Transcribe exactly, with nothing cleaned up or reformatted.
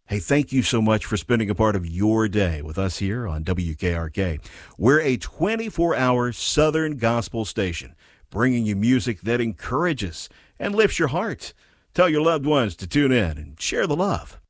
Hey, thank you so much for spending a part of your day with us here on W K R K. We're a twenty-four hour Southern gospel station, bringing you music that encourages and lifts your heart. Tell your loved ones to tune in and share the love.